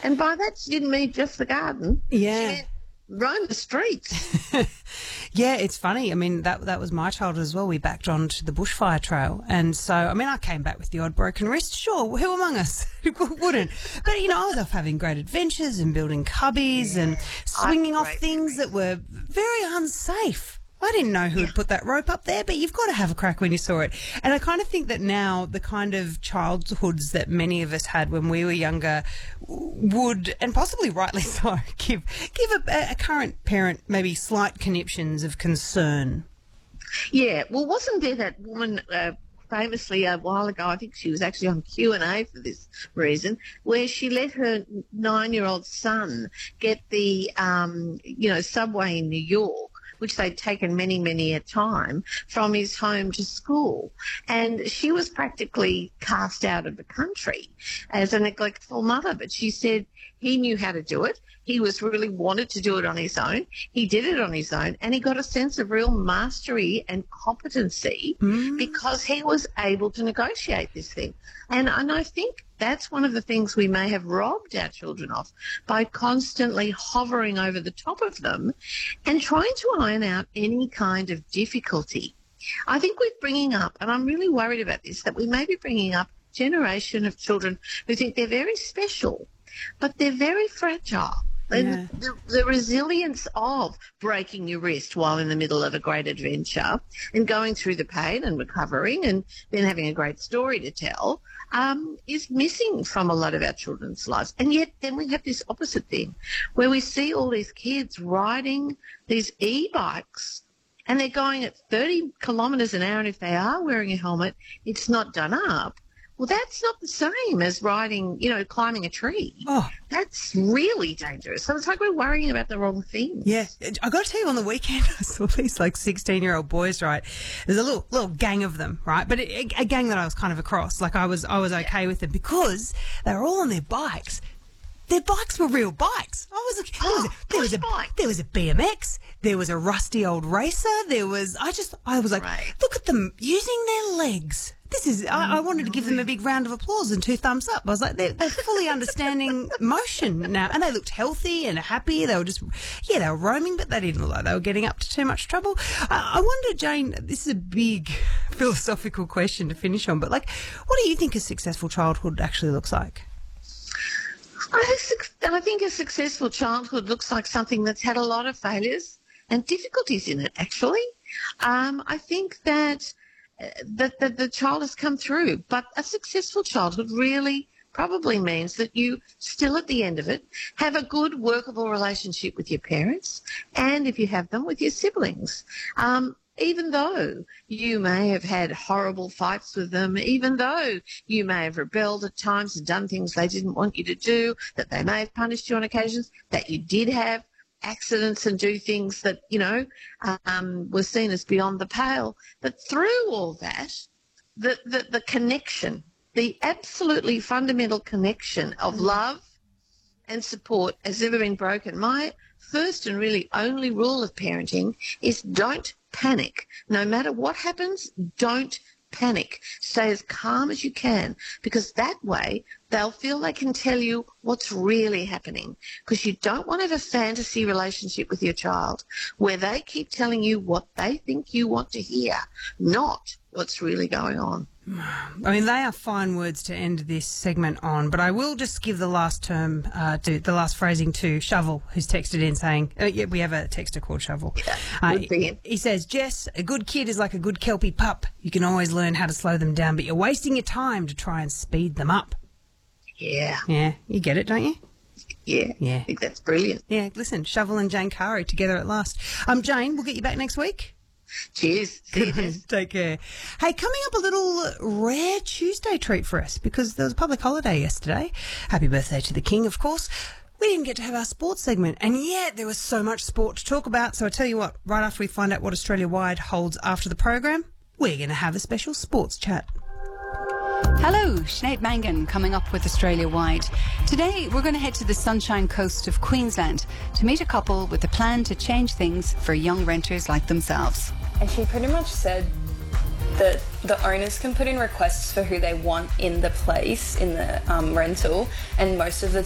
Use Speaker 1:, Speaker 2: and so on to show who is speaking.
Speaker 1: And by that, she didn't mean just the garden.
Speaker 2: Yeah.
Speaker 1: She meant roam the streets.
Speaker 2: Yeah, it's funny. I mean, that was my childhood as well. We backed onto the bushfire trail. And so, I mean, I came back with the odd broken wrist. Sure, who among us wouldn't? But, I was off having great adventures and building cubbies and swinging off things that were very unsafe. I didn't know who had put that rope up there, but you've got to have a crack when you saw it. And I kind of think that now the kind of childhoods that many of us had when we were younger would, and possibly rightly so, give a current parent maybe slight conniptions of concern.
Speaker 1: Yeah, well, wasn't there that woman famously a while ago, I think she was actually on Q&A for this reason, where she let her 9-year-old son get the, subway in New York, which they'd taken many, many a time, from his home to school. And she was practically cast out of the country as a neglectful mother. But she said he knew how to do it. He really wanted to do it on his own. He did it on his own, and he got a sense of real mastery and competency because he was able to negotiate this thing. And I think that's one of the things we may have robbed our children of by constantly hovering over the top of them and trying to iron out any kind of difficulty. I think we're bringing up, and I'm really worried about this, that we may be bringing up a generation of children who think they're very special, but they're very fragile. And the resilience of breaking your wrist while in the middle of a great adventure and going through the pain and recovering and then having a great story to tell is missing from a lot of our children's lives. And yet then we have this opposite thing where we see all these kids riding these e-bikes and they're going at 30 kilometres an hour, and if they are wearing a helmet, it's not done up. Well, that's not the same as riding, climbing a tree. Oh. That's really dangerous. So it's like we're worrying about the wrong thing.
Speaker 2: Yeah. I got to tell you, on the weekend, I saw these 16-year-old boys, right? There's a little gang of them, right? But a gang that I was kind of across. Like I was okay with them because they were all on their bikes. Their bikes were real bikes. There was a BMX. There was a rusty old racer. I was like, look at them using their legs. I wanted to give them a big round of applause and 2 thumbs up. I was like, they're fully understanding motion now. And they looked healthy and happy. They were they were roaming, but they didn't look like they were getting up to too much trouble. I wonder, Jane, this is a big philosophical question to finish on, but what do you think a successful childhood actually looks like?
Speaker 1: I think a successful childhood looks like something that's had a lot of failures and difficulties in it, actually. I think that the child has come through, but a successful childhood really probably means that you still at the end of it have a good workable relationship with your parents and, if you have them, with your siblings. Even though you may have had horrible fights with them, even though you may have rebelled at times and done things they didn't want you to do, that they may have punished you on occasions, that you did have accidents and do things that, were seen as beyond the pale. But through all that, the connection, the absolutely fundamental connection of love and support has never been broken. My first and really only rule of parenting is don't panic. No matter what happens, don't panic. Stay as calm as you can, because that way they'll feel they can tell you what's really happening, because you don't want to have a fantasy relationship with your child where they keep telling you what they think you want to hear, not what's really going on.
Speaker 2: I mean, they are fine words to end this segment on, but I will just give the last phrasing to Shovel, who's texted in saying, we have a texter called Shovel.
Speaker 1: Yeah,
Speaker 2: he says, Jess, a good kid is like a good Kelpie pup. You can always learn how to slow them down, but you're wasting your time to try and speed them up.
Speaker 1: Yeah.
Speaker 2: Yeah, you get it, don't you?
Speaker 1: Yeah. I think that's brilliant.
Speaker 2: Yeah, listen, Shovel and Jane Kari together at last. Jane, we'll get you back next week.
Speaker 1: Cheers.
Speaker 2: Take care. Hey, coming up, a little rare Tuesday treat for us because there was a public holiday yesterday. Happy birthday to the King, of course. We didn't get to have our sports segment, and yet there was so much sport to talk about. So I tell you what, right after we find out what Australia-wide holds after the program, we're going to have a special sports chat.
Speaker 3: Hello, Sinead Mangan coming up with Australia-wide. Today we're going to head to the Sunshine Coast of Queensland to meet a couple with a plan to change things for young renters like themselves.
Speaker 4: And she pretty much said that the owners can put in requests for who they want in the place, in the rental, and most of the